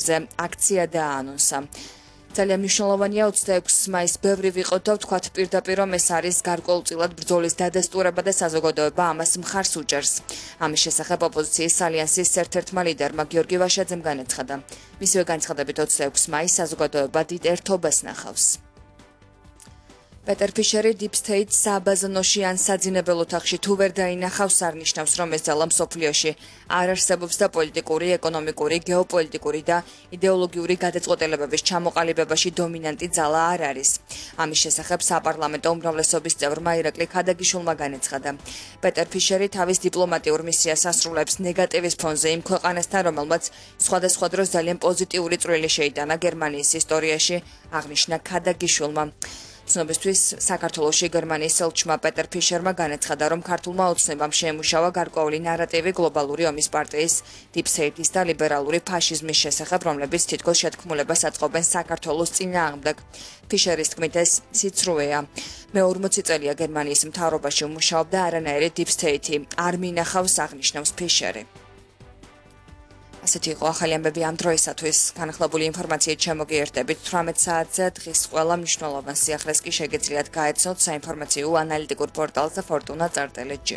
ფონდზე აქცია დააანონსა. ძალიან მნიშვნელოვანია 26 მაისს ბევრი ვიყოთ და ვთქვათ პირდაპირ რომ ეს არის გარკვეულწილად ბრძოლის დადასტურება და საზოგადოება ამას მხარს უჭერს. ამის შესახებ ოპოზიციის ალიანსის ერთ-ერთმა ლიდერმა გიორგი ვაშაძემ განაცხადა. მისივე განცხადებით 26 მაისს საზოგადოება დიდ ერთობას ნახავს. პეტერ ფიშერი Deep State საბაზონოში ან საძინებელ ოთახში თუ ვერ დაინახავს არ ნიშნავს რომ ეს ძალა მსოფლიოში არ არსებობს და პოლიტიკური, ეკონომიკური, გეოპოლიტიკური და იდეოლოგიური გადაწყვეტილებების ჩამოყალიბებაში დომინანტი ძალა არ არის. ამის შესახებ საპარლამენტო უმრავლესობის წევრმა ირაკლი ქადაგიშვილმა განაცხადა. პეტერ ფიშერი თავის დიპლომატიურ მისიას ასრულებს ნეგატივის ფონზე იმ ქვეყანასთან, რომელმაც სხვადასხვა დროს ძალიან პოზიტიური წვლილი შეიტანა გერმანიის ისტორიაში, აღნიშნა ქადაგიშვილმა. ცნობისთვის საქართველოში გერმანიის ელჩმა პეტერ ფიშერმა განაცხადა, რომ ქართულმა ოცნებამ შეემუშავა გარკვეული ნარატივი გლობალური ომის პარტიის Deep State-ის და ლიბერალური ფაშიზმის შესახებ, რომლებიც თითქოს შეთქმულებას აწყობენ საქართველოს წინააღმდეგ. ფიშერის თქმით ეს სიცრუეა. მე 40 წელია გერმანიის მთავრობაში ვმუშაობ და არანაირი Deep State-ი არ მინახავს, აღნიშნავს ფიშერი. ასეთი იყო ახალი ამბები ამ დროისათვის. განახლებული ინფორმაციით შემოგიერთებით 18 საათზე დღის ყველა მნიშვნელოვან სიახლეს კი შეგეძლიათ გაეცნოთ საინფორმაციო ანალიტიკურ პორტალზე fortuna.lg.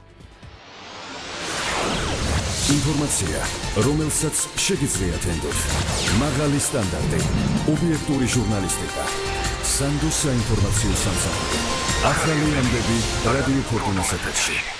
ინფორმაცია, რომელსაც შეგიძლიათ ენდოთ. მაღალი სტანდარტი, ობიექტური ჟურნალისტიკა. სანდოს საინფორმაციო სამსახური. ახალი ამბები რადიო ფორტუნას ეთერში.